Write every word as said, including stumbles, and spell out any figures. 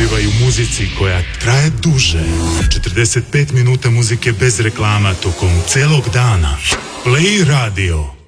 Uživaj u muzici koja traje duže. četrdeset pet minuta muzike bez reklama tokom celog dana. Play Radio.